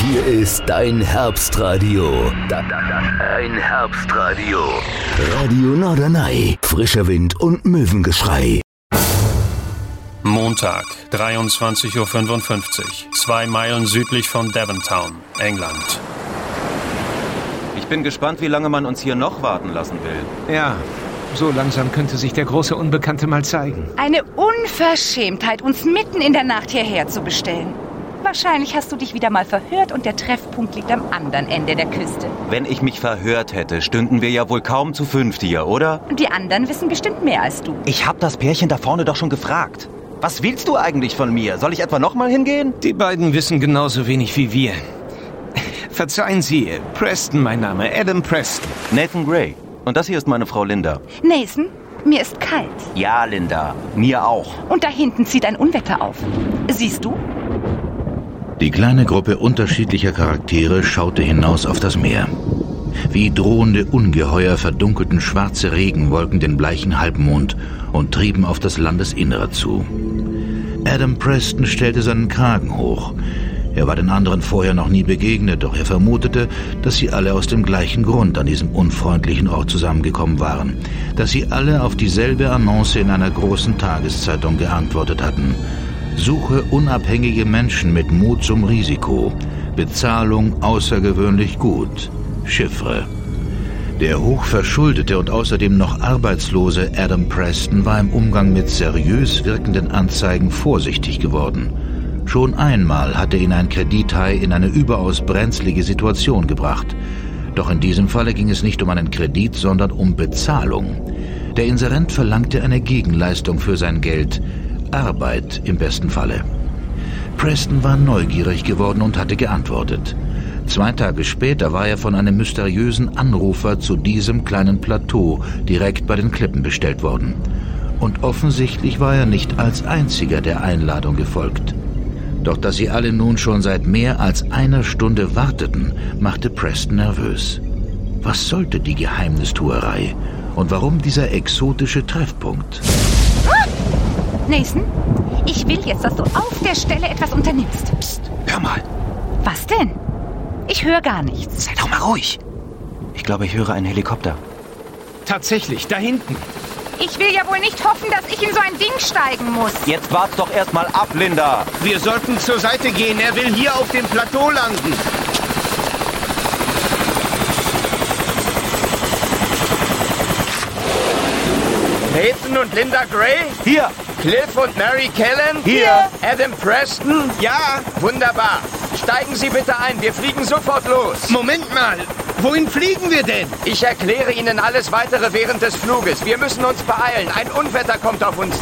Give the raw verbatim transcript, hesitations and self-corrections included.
Hier ist dein Herbstradio. Da, da, da, dein Herbstradio. Radio Norderney. Frischer Wind und Möwengeschrei. Montag, dreiundzwanzig Uhr fünfundfünfzig. Zwei Meilen südlich von Devontown, England. Ich bin gespannt, wie lange man uns hier noch warten lassen will. Ja, so langsam könnte sich der große Unbekannte mal zeigen. Eine Unverschämtheit, uns mitten in der Nacht hierher zu bestellen. Wahrscheinlich hast du dich wieder mal verhört und der Treffpunkt liegt am anderen Ende der Küste. Wenn ich mich verhört hätte, stünden wir ja wohl kaum zu fünft hier, oder? Die anderen wissen bestimmt mehr als du. Ich hab das Pärchen da vorne doch schon gefragt. Was willst du eigentlich von mir? Soll ich etwa noch mal hingehen? Die beiden wissen genauso wenig wie wir. Verzeihen Sie, Preston mein Name, Adam Preston. Nathan Gray. Und das hier ist meine Frau Linda. Nathan, mir ist kalt. Ja, Linda, mir auch. Und da hinten zieht ein Unwetter auf. Siehst du? Die kleine Gruppe unterschiedlicher Charaktere schaute hinaus auf das Meer. Wie drohende Ungeheuer verdunkelten schwarze Regenwolken den bleichen Halbmond und trieben auf das Landesinnere zu. Adam Preston stellte seinen Kragen hoch. Er war den anderen vorher noch nie begegnet, doch er vermutete, dass sie alle aus dem gleichen Grund an diesem unfreundlichen Ort zusammengekommen waren, dass sie alle auf dieselbe Annonce in einer großen Tageszeitung geantwortet hatten. Suche unabhängige Menschen mit Mut zum Risiko. Bezahlung außergewöhnlich gut. Chiffre. Der hochverschuldete und außerdem noch arbeitslose Adam Preston war im Umgang mit seriös wirkenden Anzeigen vorsichtig geworden. Schon einmal hatte ihn ein Kredithai in eine überaus brenzlige Situation gebracht. Doch in diesem Falle ging es nicht um einen Kredit, sondern um Bezahlung. Der Inserent verlangte eine Gegenleistung für sein Geld. Arbeit im besten Falle. Preston war neugierig geworden und hatte geantwortet. Zwei Tage später war er von einem mysteriösen Anrufer zu diesem kleinen Plateau direkt bei den Klippen bestellt worden. Und offensichtlich war er nicht als einziger der Einladung gefolgt. Doch dass sie alle nun schon seit mehr als einer Stunde warteten, machte Preston nervös. Was sollte die Geheimnistuerei? Und warum dieser exotische Treffpunkt? Nathan, ich will jetzt, dass du auf der Stelle etwas unternimmst. Psst, hör mal. Was denn? Ich höre gar nichts. Sei doch mal ruhig. Ich glaube, ich höre einen Helikopter. Tatsächlich, da hinten. Ich will ja wohl nicht hoffen, dass ich in so ein Ding steigen muss. Jetzt wart doch erst mal ab, Linda. Wir sollten zur Seite gehen. Er will hier auf dem Plateau landen. Nathan und Linda Gray? Hier. Cliff und Mary Kellen? Hier. Adam Preston? Ja. Wunderbar. Steigen Sie bitte ein, wir fliegen sofort los. Moment mal, wohin fliegen wir denn? Ich erkläre Ihnen alles Weitere während des Fluges. Wir müssen uns beeilen, ein Unwetter kommt auf uns